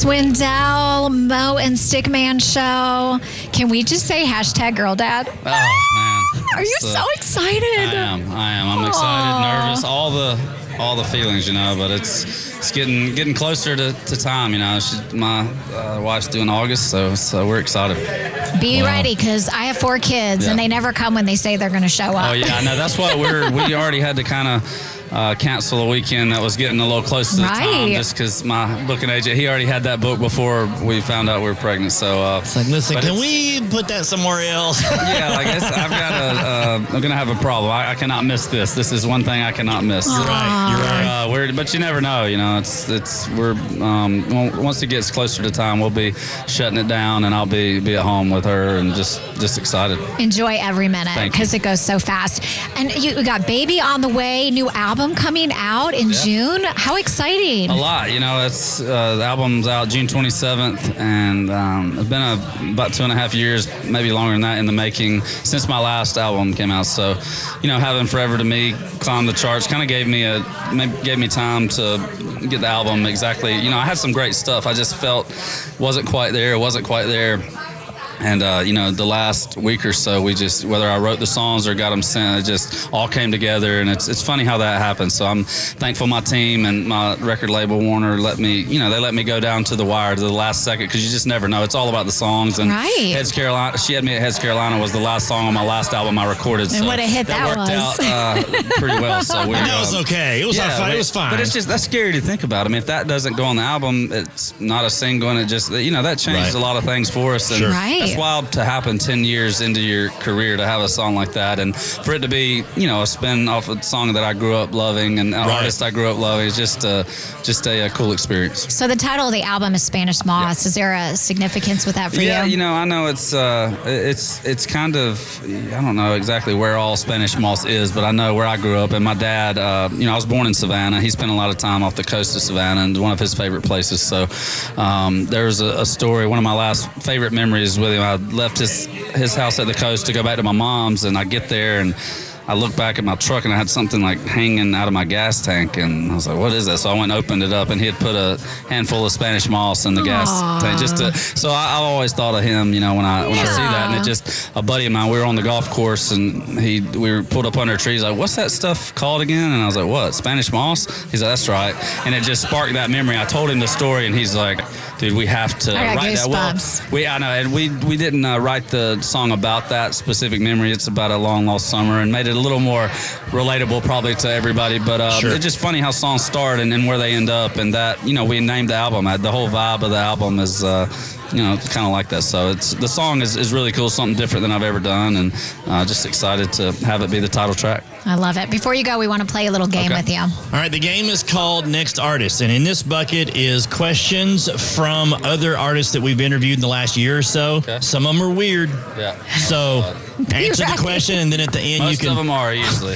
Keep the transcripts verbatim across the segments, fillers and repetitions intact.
Swindell, Mo, and Stickman show. Can we just say hashtag girl dad? Oh, man. Are you uh, so excited? I am. I am. I'm excited, nervous, all the all the feelings, you know, but it's it's getting getting closer to, to time, you know. She, my uh, wife's due in August, so so we're excited. Be wow. ready, because I have four kids, yeah. and they never come when they say they're going to show up. Oh, yeah, I know. That's what we're, we already had to kind of Uh, cancel a weekend that was getting a little close to the right. time, just because my booking agent, he already had that book before we found out we were pregnant. So uh, it's like, listen, can we put that somewhere else? Yeah, like it's, I've got a, uh, I'm gonna have a problem. I, I cannot miss this. This is one thing I cannot miss. You're right. You're right. Uh, we're, but you never know. You know, it's it's we're um, once it gets closer to time, we'll be shutting it down, and I'll be be at home with her and just just excited. Enjoy every minute because it goes so fast. And you got Baby on the way, new album coming out in yeah. June. How exciting! A lot, you know. It's uh, the album's out June twenty-seventh, and um, it's been a, about two and a half years, maybe longer than that, in the making since my last album came out. So, you know, having Forever to Me climb the charts kind of gave me a gave me time to get the album exactly. You know, I had some great stuff. I just felt wasn't quite there. Wasn't quite there. And, uh, you know, the last week or so, we just, whether I wrote the songs or got them sent, it just all came together. And it's it's funny how that happens. So I'm thankful my team and my record label, Warner, let me, you know, they let me go down to the wire to the last second, because you just never know. It's all about the songs. And right. Heads Carolina, She Had Me at Heads Carolina was the last song on my last album I recorded. And so what a hit that, that worked was. out uh, pretty well. So we, that was um, okay. It was, yeah, fine. But, it was fine. But it's just, that's scary to think about. I mean, if that doesn't go on the album, it's not a single, and it just, you know, that changed right. a lot of things for us. And sure. right. that's wild to happen ten years into your career, to have a song like that, and for it to be, you know, a spin off a song that I grew up loving and an right. artist I grew up loving. It's just a, just a, a cool experience. So the title of the album is Spanish Moss. Yeah. Is there a significance with that for yeah, you? Yeah, you know, I know it's uh, it's it's kind of, I don't know exactly where all Spanish Moss is, but I know where I grew up. And my dad, uh, you know, I was born in Savannah. He spent a lot of time off the coast of Savannah, and one of his favorite places. So um, there's a, a story, one of my last favorite memories with him. I left his his house at the coast to go back to my mom's, and I get there and I look back at my truck and I had something like hanging out of my gas tank, and I was like, what is that? So I went and opened it up, and he had put a handful of Spanish moss in the gas Aww. tank. Just to, so I, I've always thought of him, you know, when I when yeah. I see that. And it just, a buddy of mine, we were on the golf course, and he we were pulled up under a tree. He's like, what's that stuff called again? And I was like, what, Spanish moss? He's like, that's right. And it just sparked that memory. I told him the story, and he's like, dude, we have to I got write that. Well, we, I know, and we we didn't uh, write the song about that specific memory. It's about a long lost summer, and made it a little more relatable probably to everybody. But uh, sure. it's just funny how songs start and, and where they end up, and that, you know, we named the album. The whole vibe of the album is, uh, you know, kind of like that. So it's the song is, is really cool, something different than I've ever done, and uh, just excited to have it be the title track. I love it. Before you go, we want to play a little game okay. with you. All right, the game is called Next Artist, and in this bucket is questions from other artists that we've interviewed in the last year or so. Okay. Some of them are weird. Yeah. So answer right. the question, and then at the end Most you can. of them are usually.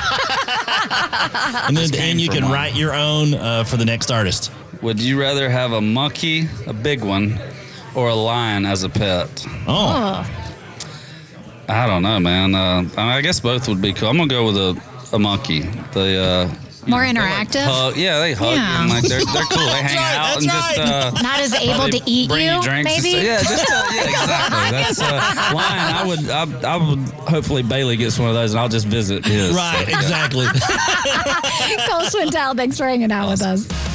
And then at the end you can one. write your own uh, for the next artist. Would you rather have a monkey, a big one, or a lion as a pet? Oh. Oh. I don't know, man. Uh, I guess both would be cool. I'm gonna go with a, a monkey. The uh, More know, interactive? Like hug, yeah, they hug. Yeah. And like they're they're cool. They That's hang right, out that's and just right. uh, Not as able they to eat bring you, drinks and maybe? stuff. Yeah, just uh, yeah, exactly. That's uh, lion. I would I, I would hopefully Bailey gets one of those, and I'll just visit his. Right, So, yeah. exactly. Cole Swindell, thanks for hanging out Awesome. with us.